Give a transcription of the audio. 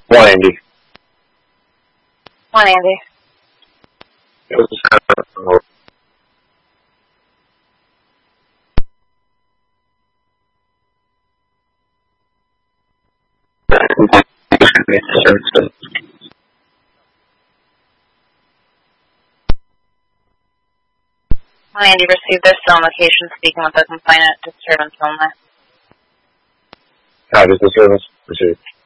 One, Andy. One, Andy. It was One, Andy, received this on location speaking with the complainant, disturbance only. This is service received.